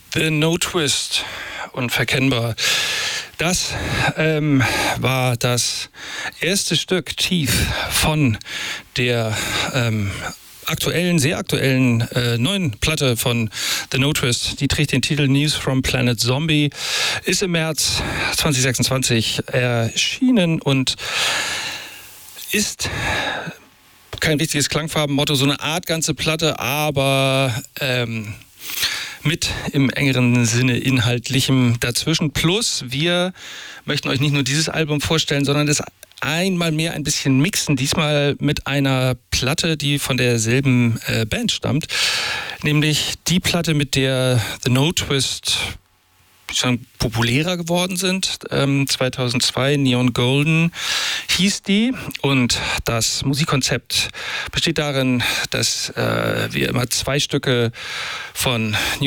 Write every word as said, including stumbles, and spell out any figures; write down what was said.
The No Twist, unverkennbar. Das ähm, war das erste Stück Teeth von der ähm, aktuellen, sehr aktuellen äh, neuen Platte von The No Twist. Die trägt den Titel News from Planet Zombie, ist im März zwanzig sechsundzwanzig erschienen und ist kein richtiges Klangfarbenmotto, so eine Art ganze Platte, aber ähm, mit im engeren Sinne inhaltlichem dazwischen. Plus, wir möchten euch nicht nur dieses Album vorstellen, sondern das einmal mehr ein bisschen mixen. Diesmal mit einer Platte, die von derselben äh, Band stammt. Nämlich die Platte, mit der The No Twist schon populärer geworden sind. Ähm, zweitausendzwei, Neon Golden hieß die. Und das Musikkonzept besteht darin, dass äh, wir immer zwei Stücke von